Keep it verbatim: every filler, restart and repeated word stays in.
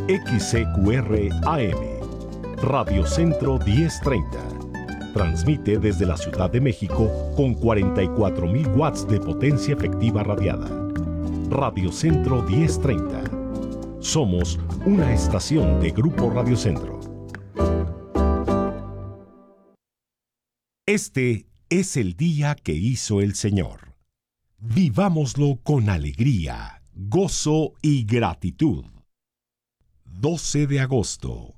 X C Q R A M, Radio Centro diez treinta. Transmite desde la Ciudad de México con cuarenta y cuatro mil watts de potencia efectiva radiada. Radio Centro diez treinta. Somos una estación de Grupo Radio Centro. Este es el día que hizo el Señor. Vivámoslo con alegría, gozo y gratitud. doce de agosto.